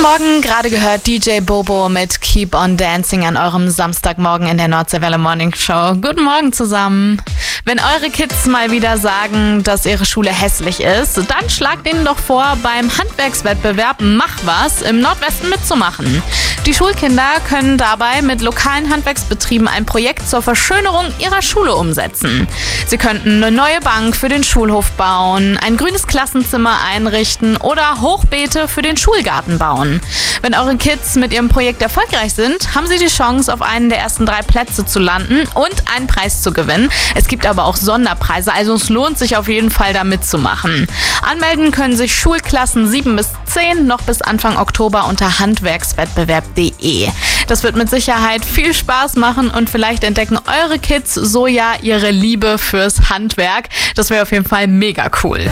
Morgen, gerade gehört DJ Bobo mit Keep on Dancing an eurem Samstagmorgen in der Nordseewelle Morning Show. Guten Morgen zusammen. Wenn eure Kids mal wieder sagen, dass ihre Schule hässlich ist, dann schlagt ihnen doch vor, beim Handwerkswettbewerb Mach was im Nordwesten mitzumachen. Die Schulkinder können dabei mit lokalen Handwerksbetrieben ein Projekt zur Verschönerung ihrer Schule umsetzen. Sie könnten eine neue Bank für den Schulhof bauen, ein grünes Klassenzimmer einrichten oder Hochbeete für den Schulgarten bauen. Wenn eure Kids mit ihrem Projekt erfolgreich sind, haben sie die Chance, auf einen der ersten 3 Plätze zu landen und einen Preis zu gewinnen. Es gibt aber auch Sonderpreise, also es lohnt sich auf jeden Fall, da mitzumachen. Anmelden können sich Schulklassen 7 bis 10 noch bis Anfang Oktober unter handwerkswettbewerb.de. Das wird mit Sicherheit viel Spaß machen und vielleicht entdecken eure Kids so ja ihre Liebe fürs Handwerk. Das wäre auf jeden Fall mega cool.